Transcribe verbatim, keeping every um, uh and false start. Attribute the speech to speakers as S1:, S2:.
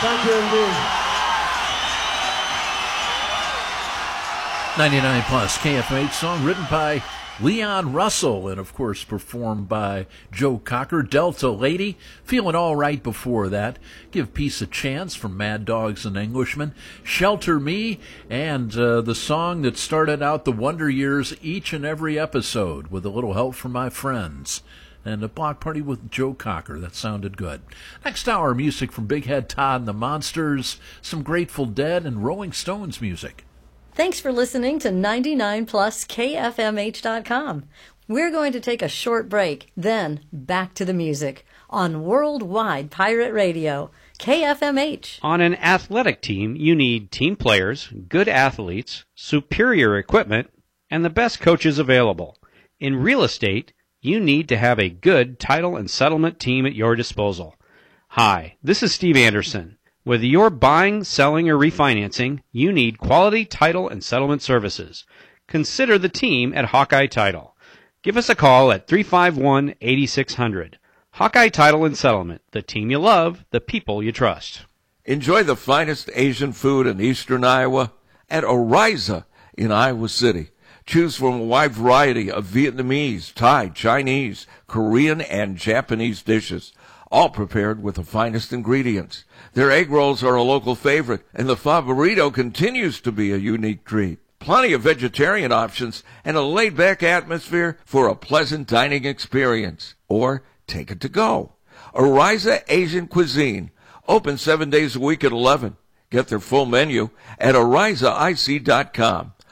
S1: Thank you indeed.
S2: ninety-nine plus K F M H song written by Leon Russell and, of course, performed by Joe Cocker. Delta Lady, Feeling All Right before that. Give Peace a Chance from Mad Dogs and Englishmen. Shelter Me, and uh, the song that started out the Wonder Years each and every episode with a little help from my friends. And a block party with Joe Cocker. That sounded good. Next hour, music from Big Head Todd and the Monsters, some Grateful Dead, and Rolling Stones music.
S3: Thanks for listening to ninety-nine plus K F M H dot com. We're going to take a short break, then back to the music on Worldwide Pirate Radio, K F M H.
S4: On an athletic team, you need team players, good athletes, superior equipment, and the best coaches available. In real estate, you need to have a good title and settlement team at your disposal. Hi, this is Steve Anderson. Whether you're buying, selling, or refinancing, you need quality title and settlement services. Consider the team at Hawkeye Title. Give us a call at three five one, eight six zero zero. Hawkeye Title and Settlement, the team you love, the people you trust.
S5: Enjoy the finest Asian food in eastern Iowa at Oriza in Iowa City. Choose from a wide variety of Vietnamese, Thai, Chinese, Korean, and Japanese dishes, all prepared with the finest ingredients. Their egg rolls are a local favorite, and the pho burrito continues to be a unique treat. Plenty of vegetarian options and a laid-back atmosphere for a pleasant dining experience. Or take it to go. Oriza Asian Cuisine, open seven days a week at eleven. Get their full menu at oriza I C dot com.